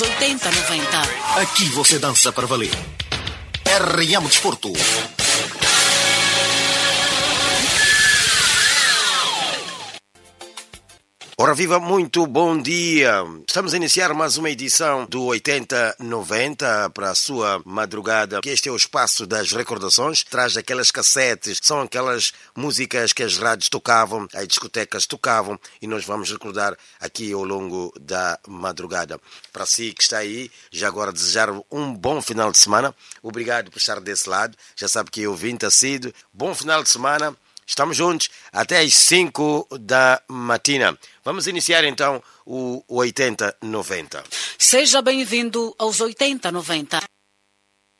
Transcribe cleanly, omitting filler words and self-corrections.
80-90. Aqui você dança para valer. RM Desporto. Ora viva, muito bom dia. Estamos a iniciar mais uma edição do 80-90 para a sua madrugada. Este é o espaço das recordações. Traz aquelas cassetes, são aquelas músicas que as rádios tocavam, as discotecas tocavam e nós vamos recordar aqui ao longo da madrugada. Para si que está aí, já agora desejar um bom final de semana. Obrigado por estar desse lado. Já sabe que eu vim assíduo. Bom final de semana. Estamos juntos até às 5 da matina. Vamos iniciar então o 80-90. Seja bem-vindo aos 80-90.